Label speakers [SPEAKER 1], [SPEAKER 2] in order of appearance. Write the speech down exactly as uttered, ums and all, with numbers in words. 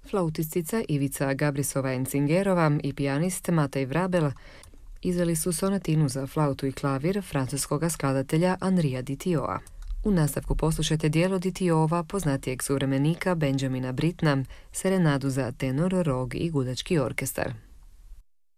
[SPEAKER 1] Flautistica Ivica Gabrisova-Encingerova i pijanist Matej Vrabel izveli su sonatinu za flautu i klavir francuskog skladatelja Henria Ditioa. U nastavku poslušajte dijelo Ditiova, poznatijeg suvremenika Benjamina Brittna, serenadu za tenor, rog i gudački orkestar.